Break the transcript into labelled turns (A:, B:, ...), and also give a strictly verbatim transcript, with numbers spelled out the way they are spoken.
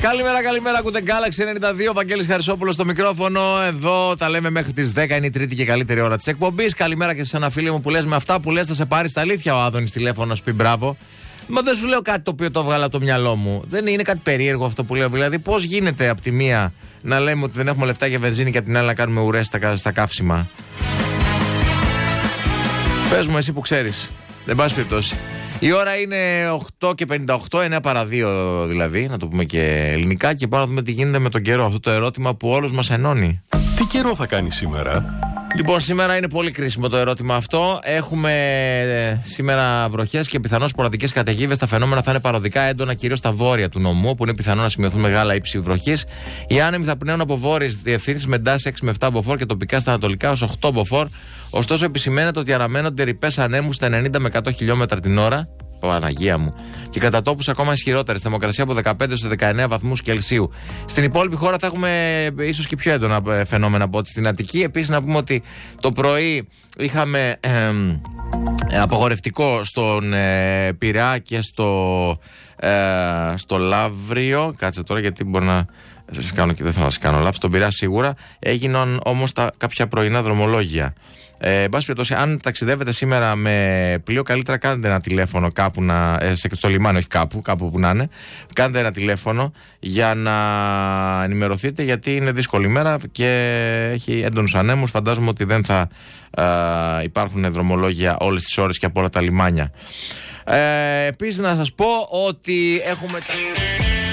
A: Καλημέρα, καλημέρα. Ακούτε Galaxy ενενήντα δύο. Βαγγέλης Χαρισόπουλος στο μικρόφωνο. Εδώ τα λέμε μέχρι τις δέκα. Είναι η τρίτη και καλύτερη ώρα της εκπομπής. Καλημέρα και σε ένα φίλο μου που λες με αυτά που λες θα σε πάρει στα αλήθεια ο Άδωνης τηλέφωνο να σου πει μπράβο. Μα δεν σου λέω κάτι το οποίο το έβγαλα από το μυαλό μου. Δεν είναι κάτι περίεργο αυτό που λέω. Δηλαδή, πώς γίνεται από τη μία να λέμε ότι δεν έχουμε λεφτά για βενζίνη και από την άλλη να κάνουμε ουρές στα, στα καύσιμα. Πες μου εσύ που ξέρεις. Δεν πας περιπτώσει. Η ώρα είναι οκτώ και πενήντα οκτώ, εννιά παρά δύο δηλαδή, να το πούμε και ελληνικά, και πάμε να δούμε τι γίνεται με τον καιρό. Αυτό το ερώτημα που όλους μας ενώνει.
B: Τι καιρό θα κάνει σήμερα?
A: Λοιπόν, σήμερα είναι πολύ κρίσιμο το ερώτημα αυτό. Έχουμε ε, σήμερα βροχές και πιθανώς σποραδικές καταιγίδες. Τα φαινόμενα θα είναι παροδικά έντονα κυρίως στα βόρεια του νομού, όπου είναι πιθανό να σημειωθούν μεγάλα ύψη βροχής. Οι άνεμοι θα πνέουν από βόρειες διευθύνσεις με εντάσεις έξι με επτά μποφόρ και τοπικά στα ανατολικά ως οκτώ μποφόρ. Ωστόσο, επισημαίνεται ότι αναμένονται ρηπές ανέμους στα ενενήντα με εκατό χιλιόμετρα την ώρα. Παναγία μου. Και κατά τόπους ακόμα ισχυρότερες. Θερμοκρασία από δεκαπέντε έως δεκαεννέα βαθμούς Κελσίου. Στην υπόλοιπη χώρα θα έχουμε ίσως και πιο έντονα φαινόμενα από ό,τι στην Αττική. Επίσης, να πούμε ότι το πρωί είχαμε ε, ε, απογορευτικό στον ε, Πειραιά και στο, ε, στο Λαύριο. Κάτσε τώρα γιατί μπορεί να. Σας κάνω και δεν θέλω να σας κάνω λάθος. Στον Πειραιά σίγουρα έγιναν όμως τα, κάποια πρωινά δρομολόγια. Ε, εν πάση περιπτώσει, αν ταξιδεύετε σήμερα με πλοίο, καλύτερα κάνετε ένα τηλέφωνο κάπου να, ε, στο λιμάνι, όχι κάπου, κάπου που να είναι. Κάντε ένα τηλέφωνο για να ενημερωθείτε, γιατί είναι δύσκολη ημέρα και έχει έντονους ανέμους. Φαντάζομαι ότι δεν θα ε, υπάρχουν δρομολόγια όλες τις ώρες και από όλα τα λιμάνια. Ε, επίσης, να σας πω ότι έχουμε.